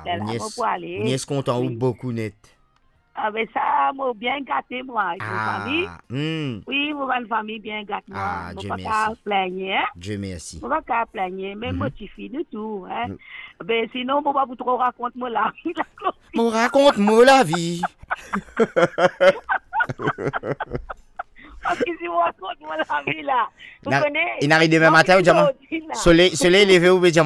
C'est là, moi, pour aller. On est content ou Oui. beaucoup net. Ah, ben ça, moi, bien gâté, moi, avec ma famille. Hmm. Oui, moi, une famille bien gâtée, moi. Ah, Moi, Dieu pas merci. qu'à plaigner, hein. Dieu merci. Moi, pas qu'à plaigner, mais Mhm. motivé du tout, hein. Mm. Ben, sinon, moi, pas vous trop raconter moi la vie, la Bon, raconte-moi la vie. Parce que si vous racontez moi la vie, là, vous connaissez. Il n'arrive demain moi, matin, qui ou diamant. aujourd'hui, là. Soleil levé ou bien